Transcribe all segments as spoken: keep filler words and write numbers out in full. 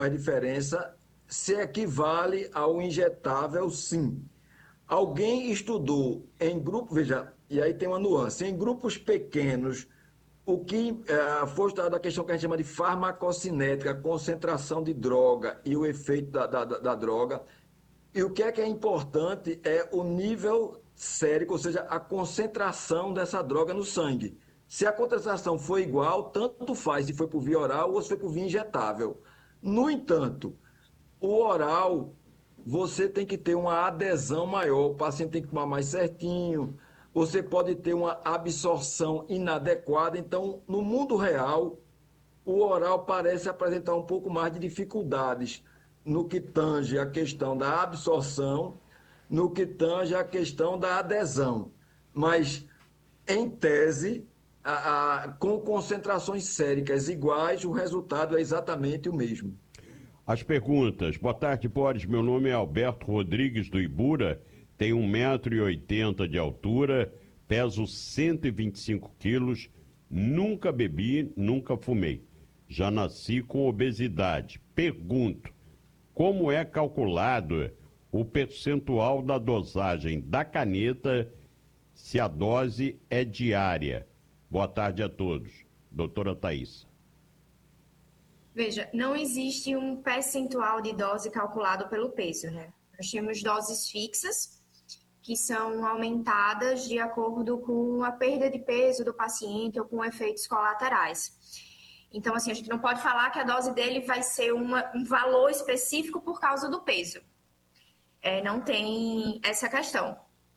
faz diferença, se equivale ao injetável, sim. Alguém estudou em grupo, veja, e aí tem uma nuance, em grupos pequenos, o que é, foi estudado a questão que a gente chama de farmacocinética, concentração de droga e o efeito da, da, da droga. E o que é que é importante é o nível sérico, ou seja, a concentração dessa droga no sangue. Se a concentração for igual, tanto faz se foi por via oral ou se foi por via injetável. No entanto, o oral, você tem que ter uma adesão maior, o paciente tem que tomar mais certinho, você pode ter uma absorção inadequada. Então, no mundo real, o oral parece apresentar um pouco mais de dificuldades no que tange a questão da absorção, no que tange a questão da adesão. Mas, em tese, a, a, com concentrações séricas iguais, o resultado é exatamente o mesmo. As perguntas. Boa tarde, Boris. Meu nome é Alberto Rodrigues do Ibura, tenho um metro e oitenta de altura, peso cento e vinte e cinco quilos, nunca bebi, nunca fumei. Já nasci com obesidade. Pergunto, como é calculado o percentual da dosagem da caneta se a dose é diária? Boa tarde a todos. Doutora Thaís. Veja, não existe um percentual de dose calculado pelo peso, né? Nós temos doses fixas, que são aumentadas de acordo com a perda de peso do paciente ou com efeitos colaterais. Então, assim, a gente não pode falar que a dose dele vai ser uma, um valor específico por causa do peso. É, não tem essa questão.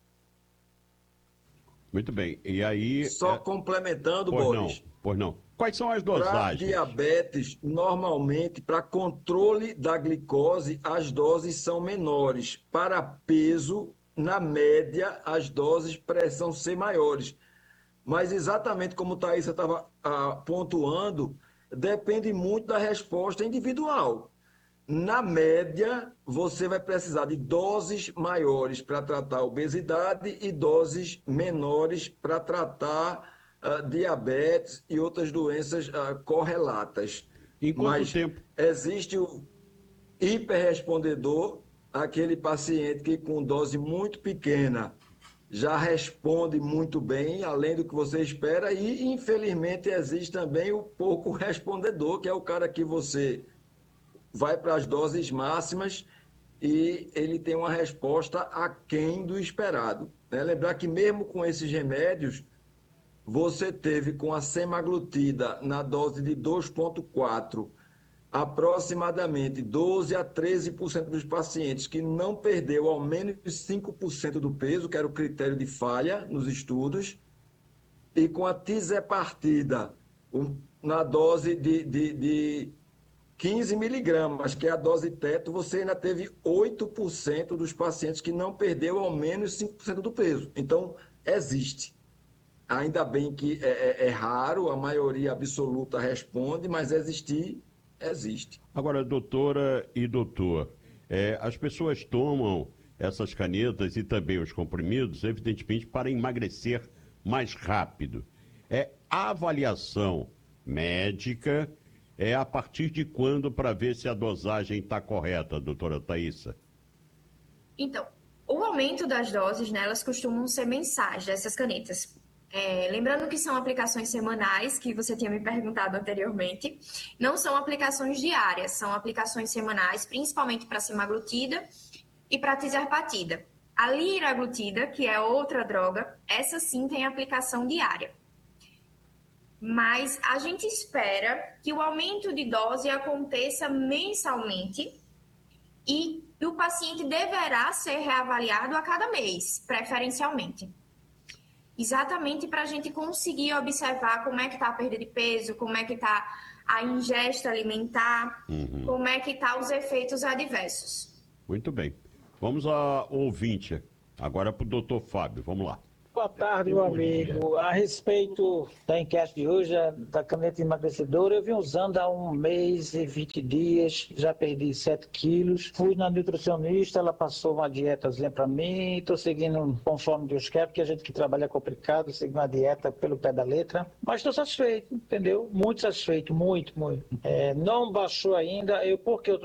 Muito bem. E aí... Só é... complementando, pois Boris. Não, pois não. Quais são as Para dosagens? diabetes, normalmente, para controle da glicose, as doses são menores. Para peso, na média, as doses precisam ser maiores. Mas exatamente como o Thaís estava ah, pontuando, depende muito da resposta individual. Na média, você vai precisar de doses maiores para tratar a obesidade e doses menores para tratar uh, diabetes e outras doenças uh, correlatas. Em quanto Mas tempo? existe o hiperrespondedor, aquele paciente que com dose muito pequena já responde muito bem, além do que você espera, e infelizmente existe também o pouco respondedor, que é o cara que você vai para as doses máximas e ele tem uma resposta aquém do esperado. Né? Lembrar que mesmo com esses remédios, você teve com a semaglutida na dose de dois vírgula quatro, aproximadamente doze a treze por cento dos pacientes que não perdeu ao menos cinco por cento do peso, que era o critério de falha nos estudos, e com a tisepartida, na dose de, de, de quinze miligramas, que é a dose teto, você ainda teve oito por cento dos pacientes que não perdeu ao menos cinco por cento do peso. Então, existe. Ainda bem que é, é, é raro, a maioria absoluta responde, mas existir, existe. Agora, doutora e doutor, é, as pessoas tomam essas canetas e também os comprimidos, evidentemente, para emagrecer mais rápido. É a avaliação médica é a partir de quando para ver se a dosagem está correta, doutora Thaísa? Então, o aumento das doses, né, elas costumam ser mensais dessas canetas. É, lembrando que são aplicações semanais, que você tinha me perguntado anteriormente, não são aplicações diárias, são aplicações semanais, principalmente para semaglutida e para tirzepatida. A liraglutida, que é outra droga, essa sim tem aplicação diária. Mas a gente espera que o aumento de dose aconteça mensalmente e o paciente deverá ser reavaliado a cada mês, preferencialmente. Exatamente para a gente conseguir observar como é que está a perda de peso, como é que está a ingesta alimentar, uhum. como é que estão os efeitos adversos. Muito bem. Vamos ao ouvinte, agora para o doutor Fábio, vamos lá. Boa tarde, meu amigo. A respeito da enquete de hoje, da caneta emagrecedora, eu vim usando há um mês e vinte dias, já perdi sete quilos. Fui na nutricionista, ela passou uma dietazinha para mim, estou seguindo conforme Deus quer, porque a gente que trabalha é complicado, seguir uma dieta pelo pé da letra. Mas estou satisfeito, entendeu? Muito satisfeito, muito, muito. É, não baixou ainda, eu porque eu